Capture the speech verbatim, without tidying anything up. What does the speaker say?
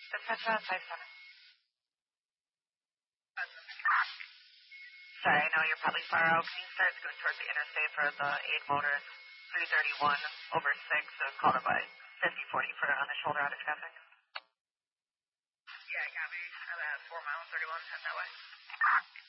Dispatch out five seven. Sorry, I know you're probably far out. Can you start going towards the interstate for the eight motors, three thirty-one over six, so called it by fifty forty for on the shoulder out of traffic? Yeah, copy. I'm at four miles, thirty-one, heading that way.